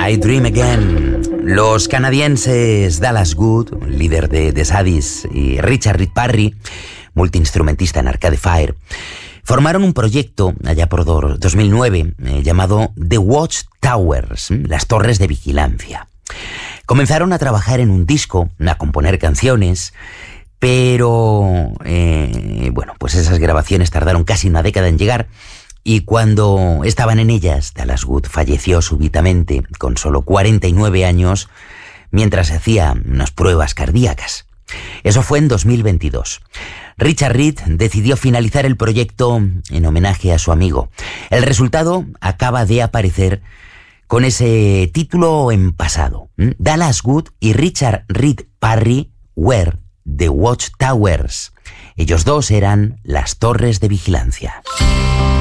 I Dream Again. Los canadienses Dallas Good, líder de The Saddies, y Richard Reed Parry, multiinstrumentista en Arcade Fire, formaron un proyecto allá por 2009 llamado The Watchtowers, las torres de vigilancia. Comenzaron a trabajar en un disco, a componer canciones, pero bueno, pues esas grabaciones tardaron casi una década en llegar. Y cuando estaban en ellas, Dallas Good falleció súbitamente con solo 49 años mientras hacía unas pruebas cardíacas. Eso fue en 2022. Richard Reed decidió finalizar el proyecto en homenaje a su amigo. El resultado acaba de aparecer con ese título en pasado. Dallas Good y Richard Reed Parry were The Watchtowers. Ellos dos eran las torres de vigilancia.